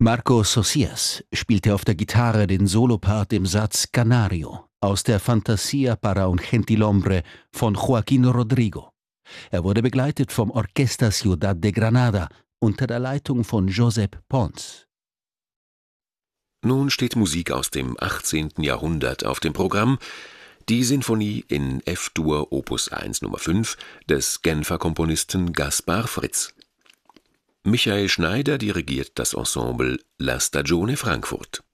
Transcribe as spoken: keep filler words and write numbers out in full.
Marco Socias spielte auf der Gitarre den Solopart im Satz Canario aus der Fantasia para un Gentilhombre von Joaquín Rodrigo. Er wurde begleitet vom Orquesta Ciudad de Granada unter der Leitung von Josep Pons. Nun steht Musik aus dem achtzehnten Jahrhundert auf dem Programm. Die Sinfonie in F-Dur Opus eins Nummer fünf des Genfer Komponisten Gaspar Fritz. Michael Schneider dirigiert das Ensemble La Stagione Frankfurt.